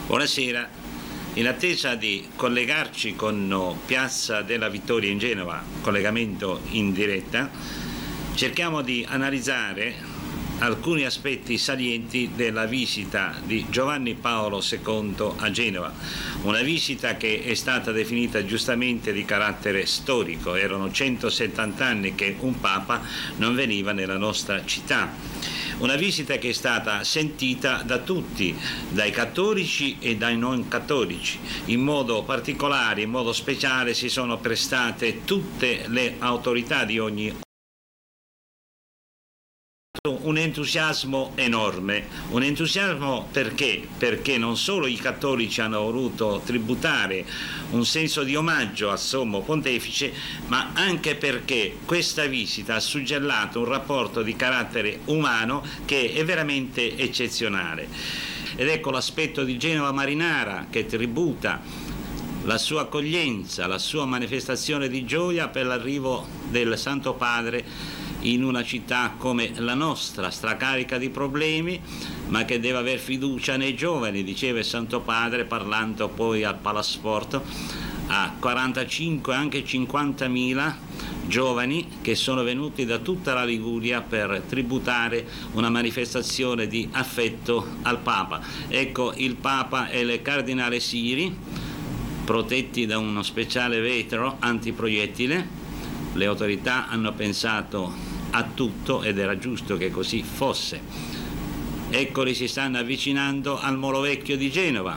Buonasera. In attesa di collegarci con Piazza della Vittoria in Genova, collegamento in diretta, cerchiamo di analizzare alcuni aspetti salienti della visita di Giovanni Paolo II a Genova, una visita che è stata definita giustamente di carattere storico. Erano 170 anni che un Papa non veniva nella nostra città. Una visita che è stata sentita da tutti, dai cattolici e dai non cattolici. In modo particolare, in modo speciale si sono prestate tutte le autorità di ogni un entusiasmo enorme, un entusiasmo perché non solo i cattolici hanno voluto tributare un senso di omaggio al Sommo Pontefice, ma anche perché questa visita ha suggellato un rapporto di carattere umano che è veramente eccezionale. Ed ecco l'aspetto di Genova Marinara che tributa la sua accoglienza, la sua manifestazione di gioia per l'arrivo del Santo Padre in una città come la nostra, stracarica di problemi, ma che deve aver fiducia nei giovani, diceva il Santo Padre parlando poi al Palasport a 45, anche 50.000 giovani che sono venuti da tutta la Liguria per tributare una manifestazione di affetto al Papa. Ecco, il Papa e il Cardinale Siri, protetti da uno speciale vetro antiproiettile. Le autorità hanno pensato a tutto ed era giusto che così fosse. Eccoli, si stanno avvicinando al Molo Vecchio di Genova.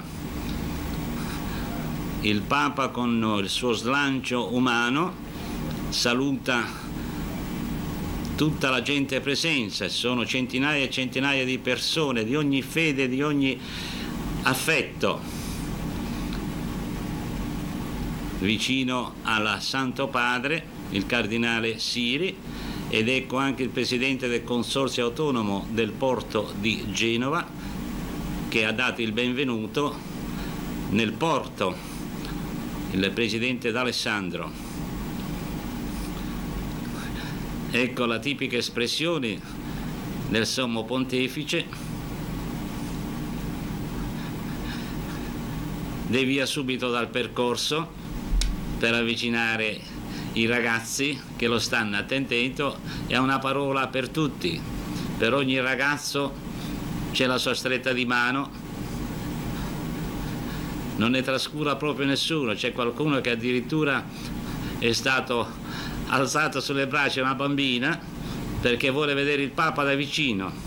Il Papa con il suo slancio umano saluta tutta la gente presenza, sono centinaia e centinaia di persone di ogni fede, di ogni affetto, vicino al Santo Padre, il Cardinale Siri, ed ecco anche il Presidente del Consorzio Autonomo del Porto di Genova che ha dato il benvenuto nel porto, il Presidente D'Alessandro. Ecco la tipica espressione del Sommo Pontefice: devia subito dal percorso per avvicinare i ragazzi che lo stanno attendendo, e ha una parola per tutti. Per ogni ragazzo c'è la sua stretta di mano, non ne trascura proprio nessuno. C'è qualcuno che addirittura è stato alzato sulle braccia una bambina perché vuole vedere il Papa da vicino.